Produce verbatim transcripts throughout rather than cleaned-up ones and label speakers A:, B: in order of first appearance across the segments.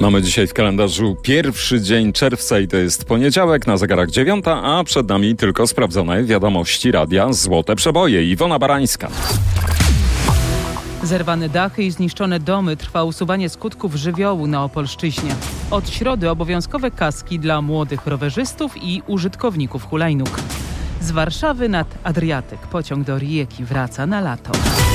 A: Mamy dzisiaj w kalendarzu pierwszy dzień czerwca i to jest poniedziałek, na zegarach dziewiąta, a przed nami tylko sprawdzone wiadomości radia Złote Przeboje. Iwona Barańska.
B: Zerwane dachy i zniszczone domy. Trwa usuwanie skutków żywiołu na Opolszczyźnie. Od środy obowiązkowe kaski dla młodych rowerzystów i użytkowników hulajnóg. Z Warszawy nad Adriatyk pociąg do Rijeki wraca na lato.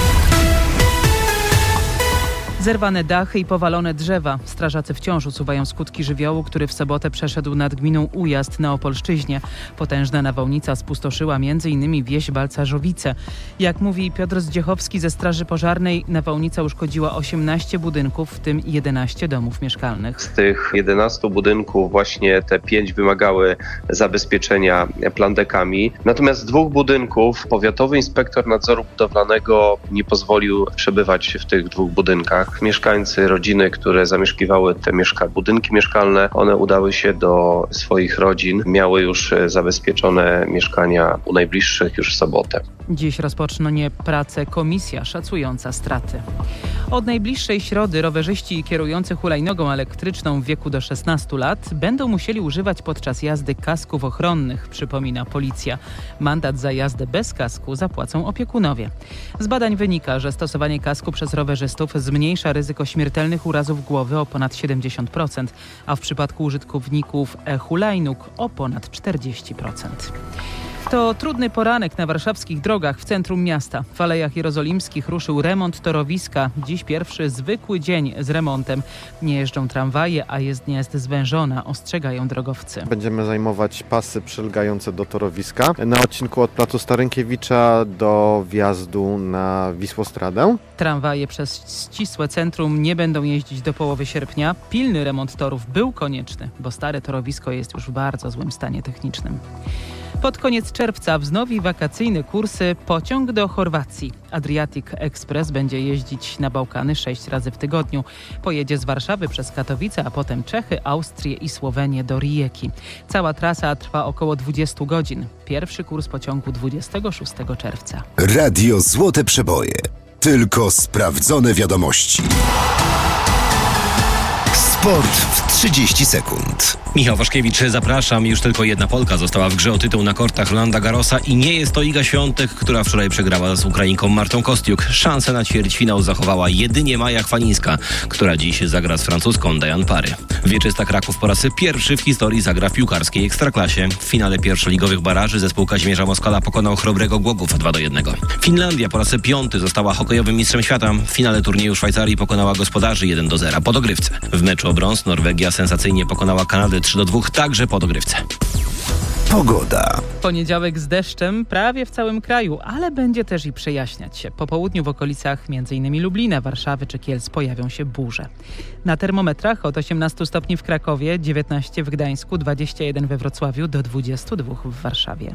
B: Zerwane dachy i powalone drzewa. Strażacy wciąż usuwają skutki żywiołu, który w sobotę przeszedł nad gminą Ujazd na Opolszczyźnie. Potężna nawałnica spustoszyła m.in. wieś Balcarzowice. Jak mówi Piotr Zdziechowski ze Straży Pożarnej, nawałnica uszkodziła osiemnaście budynków, w tym jedenaście domów mieszkalnych.
C: Z tych jedenastu budynków właśnie te pięć wymagały zabezpieczenia plandekami. Natomiast z dwóch budynków powiatowy inspektor nadzoru budowlanego nie pozwolił przebywać w tych dwóch budynkach. Mieszkańcy, rodziny, które zamieszkiwały te mieszka- budynki mieszkalne, one udały się do swoich rodzin, miały już zabezpieczone mieszkania u najbliższych już w sobotę.
B: Dziś rozpocznie pracę komisja szacująca straty. Od najbliższej środy rowerzyści kierujący hulajnogą elektryczną w wieku do szesnastu lat będą musieli używać podczas jazdy kasków ochronnych, przypomina policja. Mandat za jazdę bez kasku zapłacą opiekunowie. Z badań wynika, że stosowanie kasku przez rowerzystów zmniejsza ryzyko śmiertelnych urazów głowy o ponad siedemdziesiąt procent, a w przypadku użytkowników e-hulajnóg o ponad czterdzieści procent. To trudny poranek na warszawskich drogach w centrum miasta. W Alejach Jerozolimskich ruszył remont torowiska. Dziś pierwszy zwykły dzień z remontem. Nie jeżdżą tramwaje, a jezdnia jest zwężona, ostrzegają drogowcy.
D: Będziemy zajmować pasy przylegające do torowiska na odcinku od placu Starynkiewicza do wjazdu na Wisłostradę.
B: Tramwaje przez ścisłe centrum nie będą jeździć do połowy sierpnia. Pilny remont torów był konieczny, bo stare torowisko jest już w bardzo złym stanie technicznym. Pod koniec czerwca wznowi wakacyjne kursy pociąg do Chorwacji. Adriatic Express będzie jeździć na Bałkany sześć razy w tygodniu. Pojedzie z Warszawy przez Katowice, a potem Czechy, Austrię i Słowenię do Rijeki. Cała trasa trwa około dwadzieścia godzin. Pierwszy kurs pociągu dwudziestego szóstego czerwca.
E: Radio Złote Przeboje. Tylko sprawdzone wiadomości. Sport w trzydzieści sekund.
F: Michał Waszkiewicz, zapraszam. Już tylko jedna Polka została w grze o tytuł na kortach Rolanda Garrosa i nie jest to Iga Świątek, która wczoraj przegrała z Ukrainką Martą Kostiuk. Szansę na ćwierćfinał zachowała jedynie Maja Chwalińska, która dziś zagra z francuską Diane Parry. Wieczysta Kraków po raz pierwszy w historii zagra w piłkarskiej Ekstraklasie. W finale pierwszoligowych baraży zespół Kazimierza Moskala pokonał Chrobrego Głogów dwa do jednego. Finlandia po raz piąty została hokejowym mistrzem świata. W finale turnieju Szwajcarii pokonała gospodarzy jeden do zera po dogrywce. W meczu o brąz Norwegia sensacyjnie pokonała Kanadę trzy do dwóch, także po dogrywce.
E: Pogoda.
B: Poniedziałek z deszczem prawie w całym kraju, ale będzie też i przejaśniać się. Po południu w okolicach m.in. Lublina, Warszawy czy Kielc pojawią się burze. Na termometrach od osiemnastu stopni w Krakowie, dziewiętnaście w Gdańsku, dwadzieścia jeden we Wrocławiu do dwudziestu dwóch w Warszawie.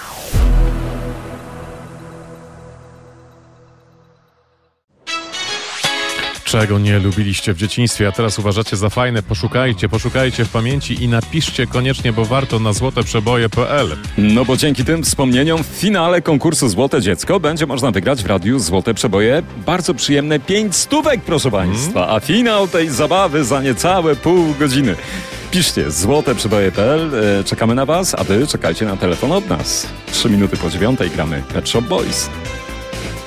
G: Czego nie lubiliście w dzieciństwie, a teraz uważacie za fajne, poszukajcie, poszukajcie w pamięci i napiszcie koniecznie, bo warto na złote przeboje kropka p l.
A: No bo dzięki tym wspomnieniom w finale konkursu Złote Dziecko będzie można wygrać w radiu Złote Przeboje bardzo przyjemne pięć stówek, proszę Państwa, a finał tej zabawy za niecałe pół godziny. Piszcie złote przeboje kropka p l, czekamy na Was, a Wy czekajcie na telefon od nas. Trzy minuty po dziewiątej gramy Pet Shop Boys.